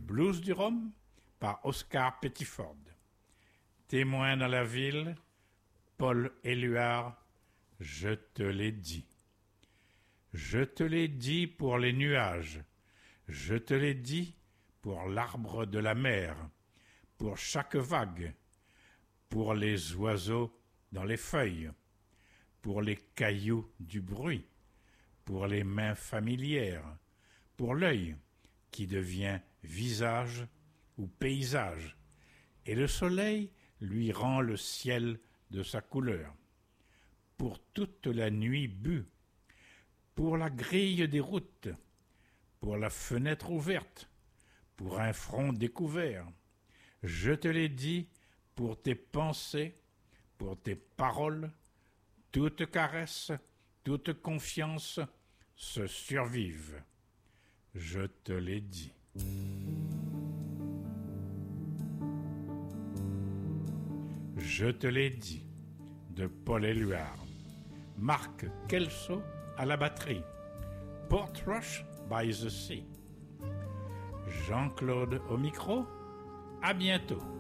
blues du Rhum par Oscar Pettiford. Témoin dans la ville, Paul Éluard, je te l'ai dit. Je te l'ai dit pour les nuages, je te l'ai dit pour l'arbre de la mer, pour chaque vague, pour les oiseaux dans les feuilles, pour les cailloux du bruit, pour les mains familières, pour l'œil qui devient visage ou paysage, et le soleil lui rend le ciel de sa couleur. Pour toute la nuit bue, pour la grille des routes, pour la fenêtre ouverte, pour un front découvert, je te l'ai dit pour tes pensées, pour tes paroles, toute caresse, toute confiance se survivent. Je te l'ai dit. Je te l'ai dit, de Paul Éluard. Marc Kelso à la batterie. Portrush by the Sea. Jean-Claude au micro. À bientôt.